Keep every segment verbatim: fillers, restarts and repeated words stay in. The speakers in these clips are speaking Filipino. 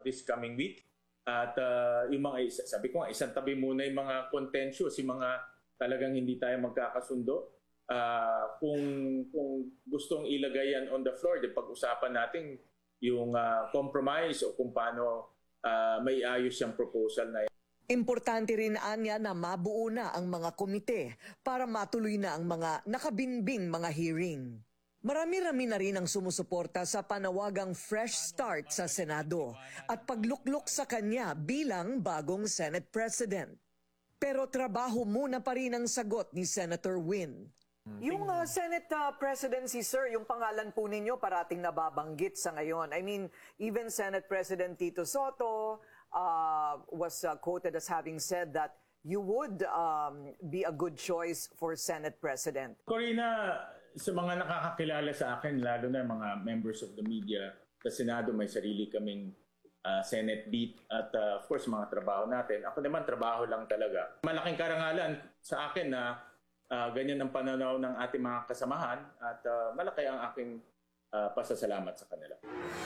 this coming week. At uh, yung mga, sabi ko nga, isang tabi muna yung mga contentious, yung mga talagang hindi tayo magkakasundo. Uh, kung, kung gustong ilagay yan on the floor, di pag-usapan natin yung uh, compromise o kung paano uh, may ayos yung proposal na yan. Importante rin anya na mabuo na ang mga komite para matuloy na ang mga nakabinbing mga hearing. Marami-rami na rin ang sumusuporta sa panawagang fresh start sa Senado at pagluklok sa kanya bilang bagong Senate President. Pero trabaho muna pa rin ang sagot ni Senator Win. Yung uh, Senate uh, presidency, sir, yung pangalan po ninyo parating nababanggit sa ngayon. I mean, even Senate President Tito Soto uh, was uh, quoted as having said that you would um, be a good choice for Senate President. Corina, sa mga nakakakilala sa akin, lalo na mga members of the media, sa Senado may sarili kaming uh, Senate beat at uh, of course mga trabaho natin. Ako naman trabaho lang talaga. Malaking karangalan sa akin na uh, ganyan ang pananaw ng ating mga kasamahan at uh, malaki ang aking uh, pasasalamat sa kanila.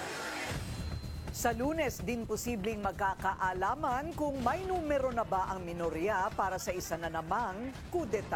Sa Lunes din posibleng magkakaalaman kung may numero na ba ang minorya para sa isa na namang kudeta.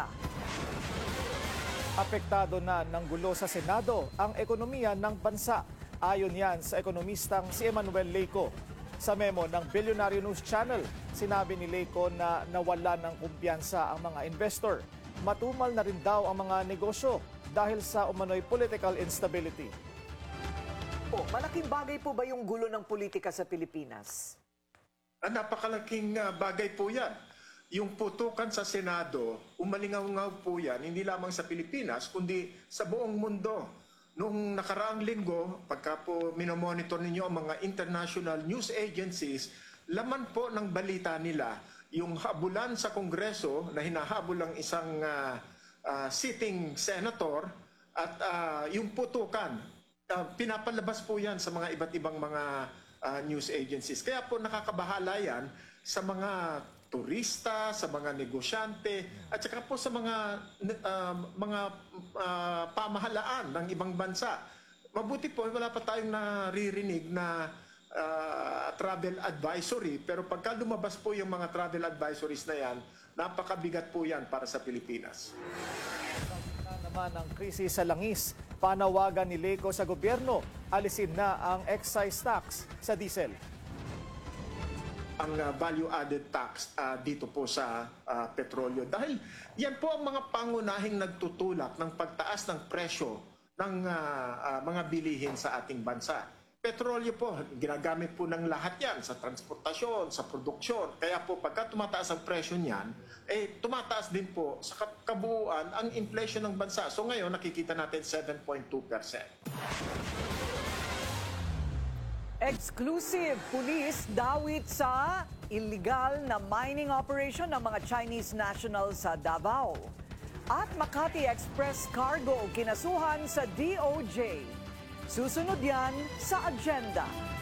Apektado na ng gulo sa Senado ang ekonomiya ng bansa. Ayon yan sa ekonomistang si Emmanuel Leyco. Sa memo ng Billionaire News Channel, sinabi ni Leyco na nawala ng kumpiyansa ang mga investor. Matumal na rin daw ang mga negosyo dahil sa umano'y political instability. Po, malaking bagay po ba yung gulo ng politika sa Pilipinas? Ah, napakalaking uh, bagay po yan. Yung putukan sa Senado, umalingaw-ngaw po yan, hindi lamang sa Pilipinas, kundi sa buong mundo. Noong nakaraang linggo, pagka po minomonitor ninyo ang mga international news agencies, laman po ng balita nila yung habulan sa Kongreso na hinahabol ng isang uh, uh, sitting senator at uh, yung putukan. Uh, pinapalabas po yan sa mga iba't ibang mga uh, news agencies. Kaya po nakakabahala yan sa mga turista, sa mga negosyante, at saka po sa mga uh, mga uh, pamahalaan ng ibang bansa. Mabuti po, wala pa tayong naririnig na uh, travel advisory, pero pagka lumabas po yung mga travel advisories na yan, napakabigat po yan para sa Pilipinas. Na naman ang krisis sa langis, panawagan ni Leyco sa gobyerno, alisin na ang excise tax sa diesel. Ang uh, value-added tax uh, dito po sa uh, petrolyo. Dahil yan po ang mga pangunahing nagtutulak ng pagtaas ng presyo ng uh, uh, mga bilihin sa ating bansa. Petrolyo po, ginagamit po ng lahat yan sa transportasyon, sa produksyon. Kaya po pagka tumataas ang presyo niyan, eh tumataas din po sa kabuuan ang inflation ng bansa. So ngayon nakikita natin seven point two percent. Exclusive, pulis dawit sa illegal na mining operation ng mga Chinese nationals sa Davao. At Makati Express Cargo kinasuhan sa D O J. Susunod yan sa agenda.